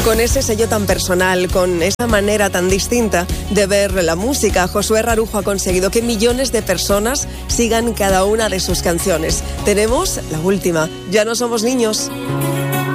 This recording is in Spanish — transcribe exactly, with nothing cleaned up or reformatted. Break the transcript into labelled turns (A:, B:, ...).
A: Con ese sello tan personal, con esa manera tan distinta de ver la música, Josué Rarujo ha conseguido que millones de personas sigan cada una de sus canciones. Tenemos la última, Ya no somos niños.